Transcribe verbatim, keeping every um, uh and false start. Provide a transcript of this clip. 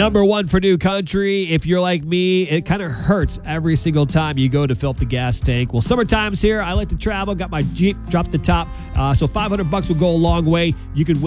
Number one for New Country. If you're like me, it kind of hurts every single time you go to fill up the gas tank. Well, summertime's here. I like to travel. Got my Jeep, drop the top. Uh, so five hundred bucks will go a long way. You can win